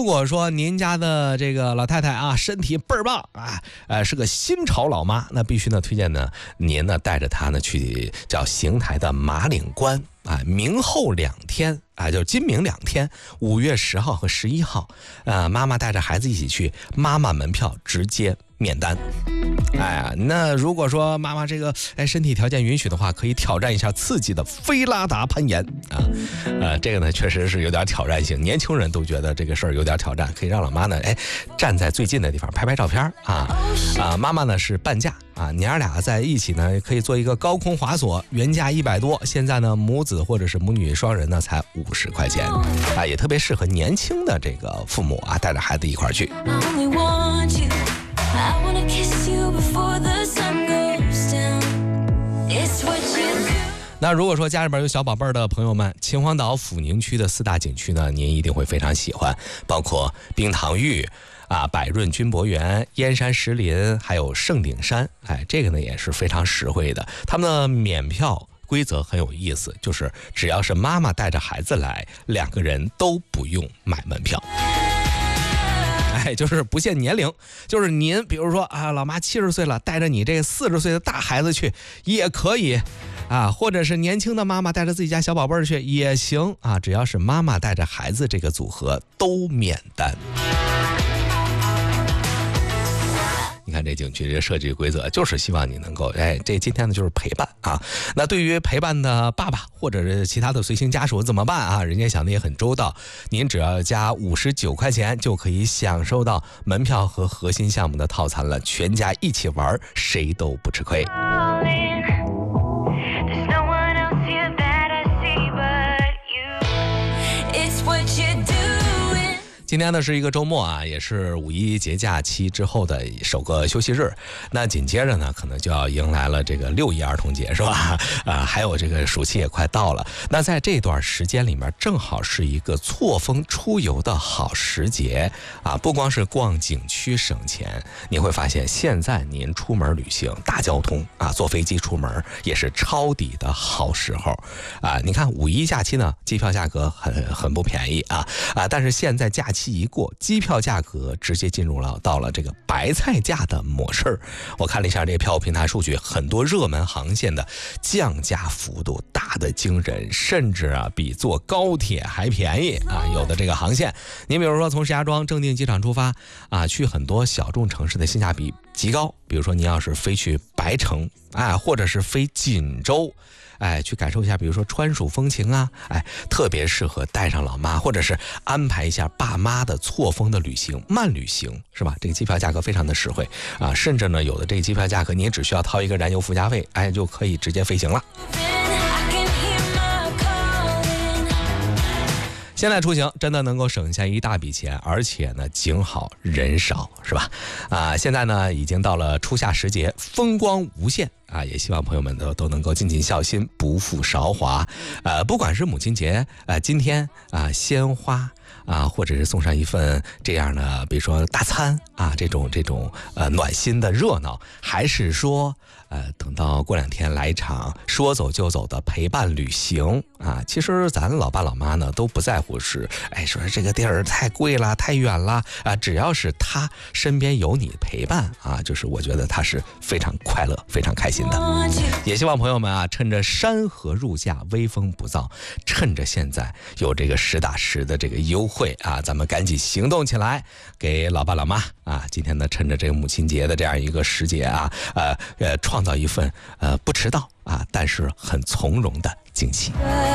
如果说您家的这个老太太啊，身体倍儿棒啊，是个新潮老妈，那必须呢推荐呢您呢带着她呢去叫邢台的马岭关啊，明后2天啊，就是今明2天，5月10号和11号，妈妈带着孩子一起去，妈妈门票直接免单。那如果说妈妈这个身体条件允许的话，可以挑战一下刺激的菲拉达攀岩这个呢确实是有点挑战性，年轻人都觉得这个事儿有点挑战，可以让老妈呢站在最近的地方拍拍照片妈妈呢是半价娘俩在一起呢可以做一个高空滑索，原价100多，现在呢母子或者是母女双人呢才50块钱也特别适合年轻的这个父母带着孩子一块儿去。那如果说家里边有小宝贝儿的朋友们，秦皇岛抚宁区的4大景区呢，您一定会非常喜欢，包括冰糖峪百润军博园、燕山石林，还有圣顶山。这个呢也是非常实惠的。他们的免票规则很有意思，就是只要是妈妈带着孩子来，2个人都不用买门票。就是不限年龄，就是您比如说老妈70岁了，带着你这个40岁的大孩子去也可以或者是年轻的妈妈带着自己家小宝贝儿去也行只要是妈妈带着孩子这个组合都免单。你看这景区这设计规则，就是希望你能够这今天呢就是陪伴那对于陪伴的爸爸或者是其他的随行家属怎么办人家想的也很周到，您只要加59块钱就可以享受到门票和核心项目的套餐了，全家一起玩，谁都不吃亏。今天呢是一个周末也是5一节假期之后的首个休息日，那紧接着呢可能就要迎来了这个6一儿童节，是吧？还有这个暑期也快到了，那在这段时间里面正好是一个错峰出游的好时节不光是逛景区省钱，你会发现现在您出门旅行大交通坐飞机出门也是抄底的好时候你看5一假期呢机票价格很不便宜但是现在假期一过，机票价格直接进入到了这个白菜价的模式。我看了一下这个票务平台数据，很多热门航线的降价幅度大的惊人，甚至比坐高铁还便宜有的这个航线，你比如说从石家庄正定机场出发去很多小众城市的性价比极高，比如说你要是飞去白城或者是飞锦州去感受一下比如说川蜀风情特别适合带上老妈，或者是安排一下爸妈的错峰的旅行，慢旅行是吧？这个机票价格非常的实惠甚至呢有的这个机票价格你只需要掏一个燃油附加费就可以直接飞行了。现在出行真的能够省下一大笔钱，而且呢景好人少，是吧？现在呢已经到了初夏时节，风光无限也希望朋友们都能够尽尽孝心，不负韶华。不管是母亲节今天鲜花或者是送上一份这样的比如说大餐这种暖心的热闹，还是说等到过2天来一场说走就走的陪伴旅行其实咱老爸老妈呢都不在乎是说这个地儿太贵了太远了只要是他身边有你陪伴就是我觉得他是非常快乐非常开心的。也希望朋友们趁着山河入夏微风不燥，趁着现在有这个实打实的这个优惠咱们赶紧行动起来，给老爸老妈今天呢趁着这个母亲节的这样一个时节创造一份不迟到但是很从容的惊喜。